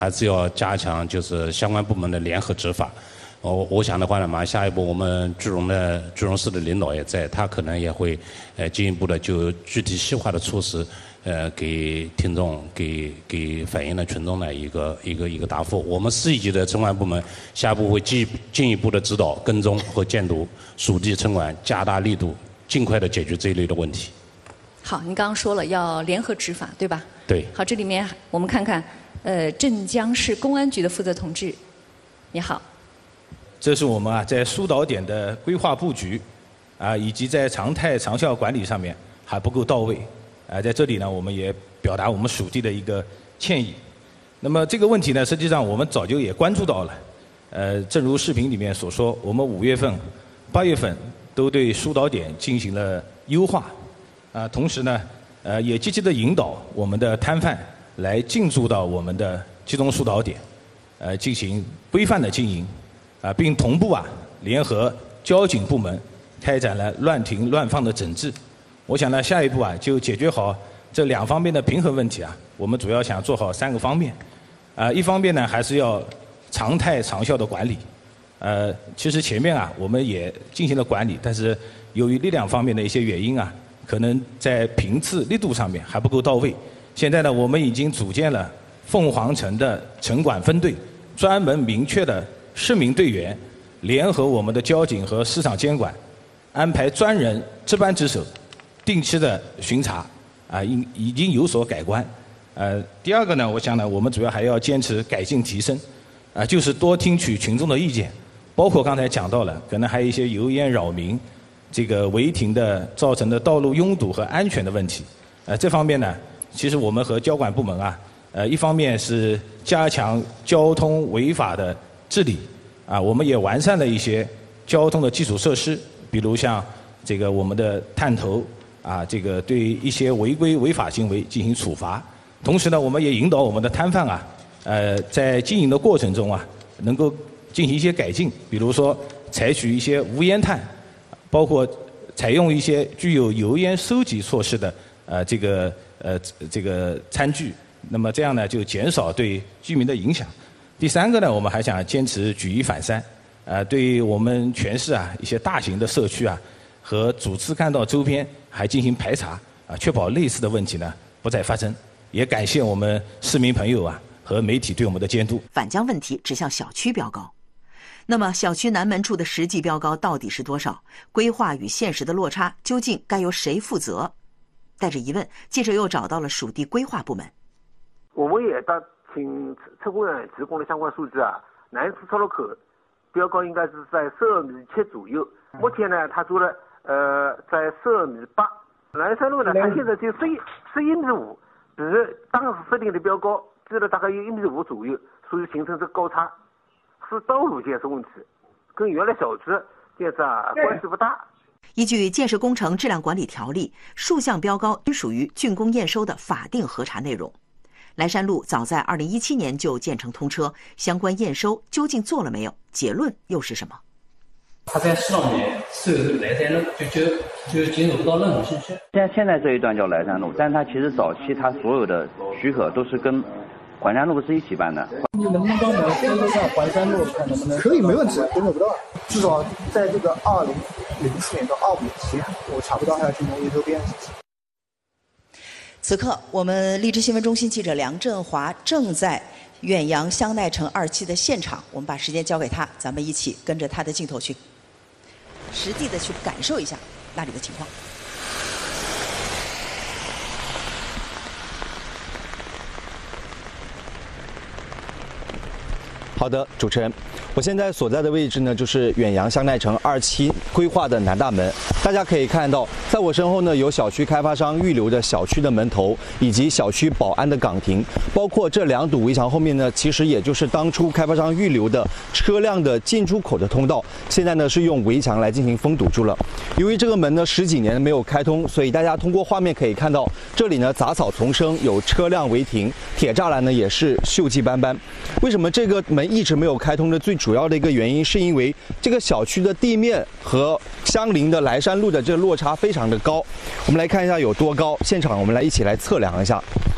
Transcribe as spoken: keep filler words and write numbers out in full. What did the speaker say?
还是要加强就是相关部门的联合执法。我我想的话呢，马上下一步我们句容的句容市的领导也在，他可能也会呃进一步的就具体细化的措施，呃给听众给给反映的群众的一个一个一个答复。我们市一级的城管部门下一步会进进一步的指导、跟踪和监督属地城管，加大力度，尽快的解决这一类的问题。 好，您刚刚说了要联合执法，对吧？ 对。 好，这里面我们看看，呃，镇江市公安局的负责同志，你好。 这是我们啊在疏导点的规划布局，啊以及在常态长效管理上面还不够到位，啊在这里呢我们也表达我们属地的一个歉意。那么这个问题呢，实际上我们早就也关注到了，呃正如视频里面所说，我们五月份、八月份都对疏导点进行了优化，啊同时呢呃也积极的引导我们的摊贩来进驻到我们的集中疏导点，呃进行规范的经营。啊，并同步啊联合交警部门开展了乱停乱放的整治。我想呢，下一步啊就解决好这两方面的平衡问题啊，我们主要想做好三个方面。啊，一方面呢还是要常态长效的管理。呃，其实前面啊我们也进行了管理，但是由于力量方面的一些原因啊，可能在频次力度上面还不够到位。现在呢，我们已经组建了凤凰城的城管分队，专门明确的市民队员联合我们的交警和市场监管，安排专人值班值守，定期的巡查，啊，已已经有所改观。呃，第二个呢，我想呢，我们主要还要坚持改进提升，啊，就是多听取群众的意见，包括刚才讲到了，可能还有一些油烟扰民、这个违停的造成的道路拥堵和安全的问题。呃，这方面呢，其实我们和交管部门啊，呃，一方面是加强交通违法的治理，啊，我们也完善了一些交通的基础设施，比如像这个我们的探头，啊，这个对一些违规违法行为进行处罚。同时呢，我们也引导我们的摊贩啊，呃，在经营的过程中啊，能够进行一些改进，比如说采取一些无烟炭，包括采用一些具有油烟收集措施的呃这个呃这个餐具，那么这样呢就减少对居民的影响。第三个呢，我们还想坚持举一反三，呃，对于我们全市啊一些大型的社区啊和主次干道周边还进行排查，啊，确保类似的问题呢不再发生。也感谢我们市民朋友啊和媒体对我们的监督。 反将问题指向小区标高，那么小区南门处的实际标高到底是多少？规划与现实的落差究竟该由谁负责？带着疑问，记者又找到了属地规划部门。 我们也到请测规员提供了相关数据啊，南市出入口标高应该是在十二米七左右，目前呢他说了呃在十二米八，南山路呢它现在就十一十一米五，比当时设定的标高低了大概有一米五左右，所以形成这个高差，是道路建设问题，跟原来小区建设啊关系不大。 依据建设工程质量管理条例，竖向标高均属于竣工验收的法定核查内容。莱山路早在二零一七年就建成通车，相关验收究竟做了没有？结论又是什么？ 它在上面设置莱山路，就就就进入不到任何信息。 现在现在这一段叫莱山路，但它其实早期它所有的许可都是跟环山路是一起办的。 你能不能帮我们跟得上环山路，看能不能？可以，没问题，跟得不到。至少在这个二零零四年到二五年前，我查不到它的竣工验收编信息。 此刻，我们荔枝新闻中心记者梁振华正在远洋香奈城二期的现场，我们把时间交给他，咱们一起跟着他的镜头去实地的去感受一下那里的情况。 好的，主持人，我现在所在的位置呢，就是远洋香奈城二期规划的南大门。大家可以看到，在我身后呢，有小区开发商预留的小区的门头，以及小区保安的岗亭，包括这两堵围墙后面呢，其实也就是当初开发商预留的车辆的进出口的通道，现在呢是用围墙来进行封堵住了。由于这个门呢十几年没有开通，所以大家通过画面可以看到，这里呢杂草丛生，有车辆违停，铁栅栏呢也是锈迹斑斑。为什么这个门一直没有开通的最主要的一个原因，是因为这个小区的地面和相邻的莱山路的这个落差非常的高。我们来看一下有多高，现场我们来一起来测量一下。